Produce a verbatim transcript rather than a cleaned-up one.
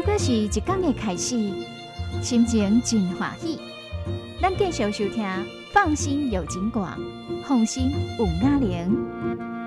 又是一天的开始，心情真欢喜。咱继续收听，放心有景广，放心有雅玲。